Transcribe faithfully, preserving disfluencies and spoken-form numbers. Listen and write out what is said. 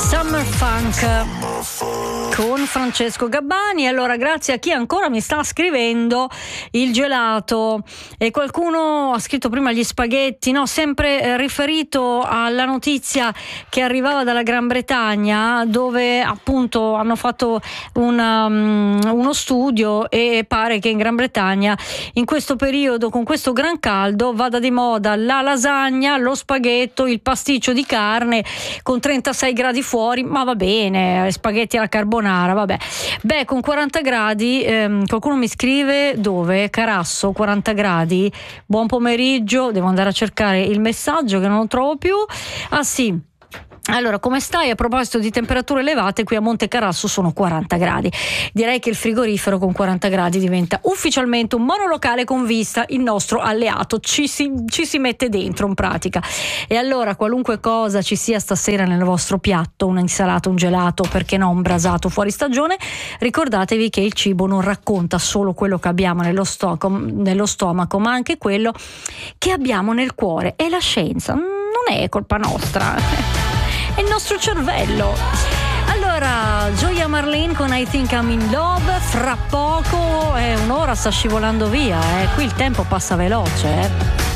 Summer Funk con Francesco Gabbani. Allora, grazie a chi ancora mi sta scrivendo il gelato, e qualcuno ha scritto prima gli spaghetti, no, sempre eh, riferito alla notizia che arrivava dalla Gran Bretagna, dove appunto hanno fatto una, um, uno studio, e pare che in Gran Bretagna in questo periodo, con questo gran caldo, vada di moda la lasagna, lo spaghetto, il pasticcio di carne con trentasei gradi fuori, ma va bene, spaghetti alla carbonara, vabbè. Beh, con quaranta gradi, ehm, qualcuno mi scrive dove? Carasso, quaranta gradi, buon pomeriggio, devo andare a cercare il messaggio che non lo trovo più. Ah sì. Allora, come stai? A proposito di temperature elevate, qui a Monte Carasso sono quaranta gradi. Direi che il frigorifero con quaranta gradi diventa ufficialmente un monolocale con vista, il nostro alleato, ci si, ci si mette dentro in pratica. E allora, qualunque cosa ci sia stasera nel vostro piatto, un'insalata, un gelato, perché no un brasato fuori stagione, ricordatevi che il cibo non racconta solo quello che abbiamo nello, sto- nello stomaco, ma anche quello che abbiamo nel cuore. E la scienza non è colpa nostra. È il nostro cervello. Allora, Gioia Marlene con I Think I'm in Love. Fra poco, eh, un'ora sta scivolando via, eh. Qui il tempo passa veloce, eh.